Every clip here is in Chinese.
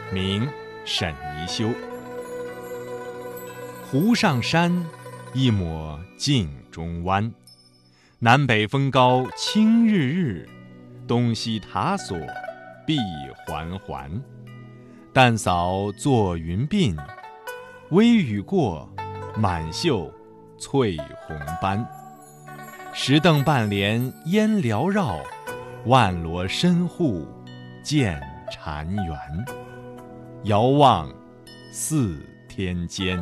名沈宜修。湖上山，一抹镜中湾。南北风高清日日，东西塔锁闭环环。淡扫作云鬓，微雨过，满袖翠红斑。石凳半帘烟缭绕，万罗深户见婵媛。遥望四天间。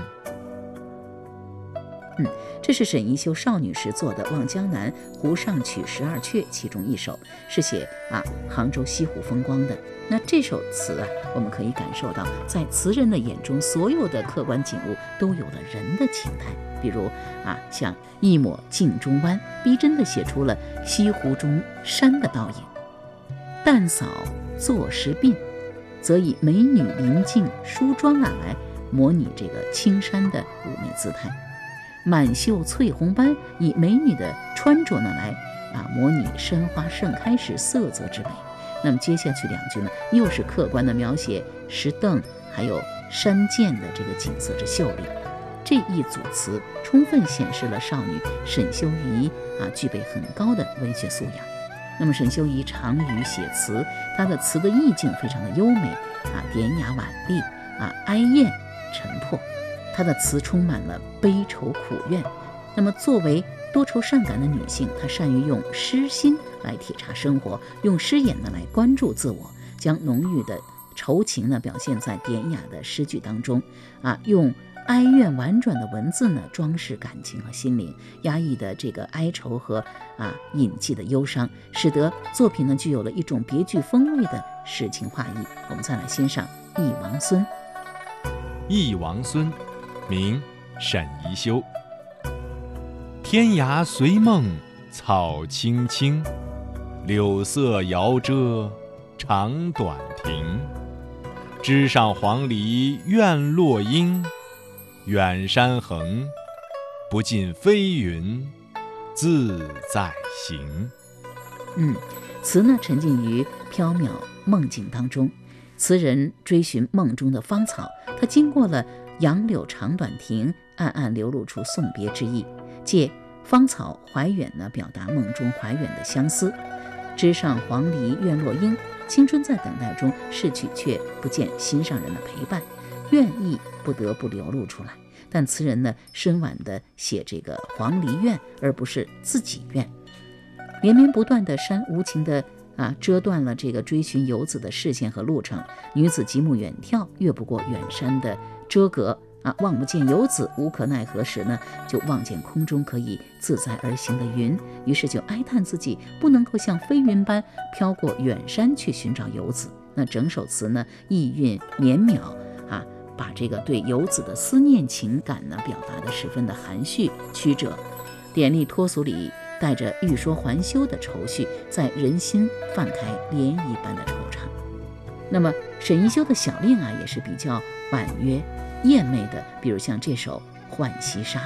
这是沈宜修少女时作的《望江南·湖上曲12阙》其中一首，是写杭州西湖风光的。那这首词我们可以感受到，在词人的眼中，所有的客观景物都有了人的情态。比如像一抹镜中湾，逼真地写出了西湖中山的倒影；淡扫作石鬓，则以美女临镜梳妆来模拟这个青山的妩媚姿态。满袖翠红斑，以美女的穿着来模拟山花盛开时色泽之美。那么接下去两句呢，又是客观的描写石凳还有山涧的这个景色之秀丽。这一组词充分显示了少女沈修仪具备很高的文学素养。那么沈修仪长于写词，她的词的意境非常的优美典雅婉丽哀艳沉迫。她的词充满了悲愁苦怨。那么作为多愁善感的女性，她善于用诗心来体察生活，用诗眼来关注自我，将浓郁的愁情表现在典雅的诗句当中用哀怨婉转的文字装饰感情和心灵，压抑的这个哀愁和隐迹的忧伤，使得作品具有了一种别具风味的诗情画意。我们再来欣赏《忆王孙》。 忆王孙，名沈宜修。天涯随梦草青青，柳色遥遮长短亭。枝上黄鹂院落英，远山横，不尽飞云自在行。 词沉浸于缥缈梦境当中，词人追寻梦中的芳草，他经过了杨柳长短亭，暗暗流露出送别之意，借芳草怀远表达梦中怀远的相思。枝上黄鹂院落英，青春在等待中逝去，却不见心上人的陪伴，怨意不得不流露出来。但词人深婉地写这个黄鹂怨，而不是自己怨。连绵不断的山无情地遮断了这个追寻游子的视线和路程，女子极目远眺，越不过远山的遮隔望不见游子，无可奈何时就望见空中可以自在而行的云，于是就哀叹自己不能够像飞云般飘过远山去寻找游子。那整首词意韵绵邈把这个对游子的思念情感表达得十分的含蓄曲折，典丽脱俗里带着欲说还休的愁绪，在人心泛开涟漪般的惆怅。那么沈宜修的小令也是比较婉约艳媚的，比如像这首《浣溪沙》。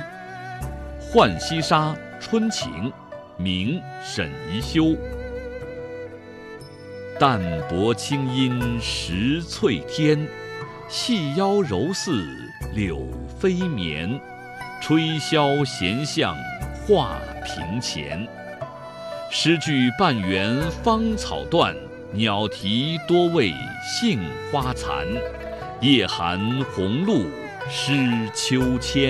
《浣溪沙·春情》，名沈宜修。淡泊清音识翠天，细腰柔似柳飞绵。吹箫弦向画屏前，诗句半圆芳草断，鸟啼多为杏花残。夜寒红露湿秋千。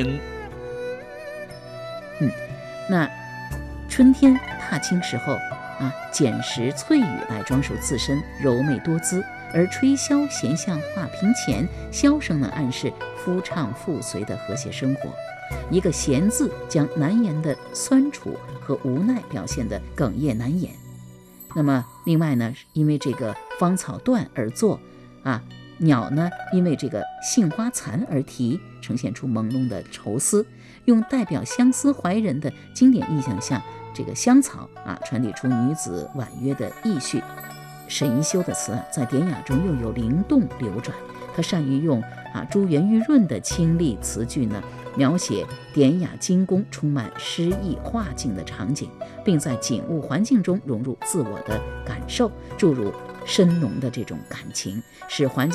那春天踏青时候捡拾翠羽来装束自身，柔媚多姿。而吹箫弦向画屏前，箫声暗示夫唱妇随的和谐生活。一个弦字将难言的酸楚和无奈表现得哽咽难言。那么另外因为这个芳草断而作鸟因为这个杏花残而啼，呈现出朦胧的愁思，用代表相思怀人的经典意象像这个香草传递出女子婉约的意绪。沈宜修的词在典雅中又有灵动流转，他善于用珠圆玉润的清丽词句描写典雅精工、充满诗意画境的场景，并在景物环境中融入自我的感受，注入深浓的这种感情，使环境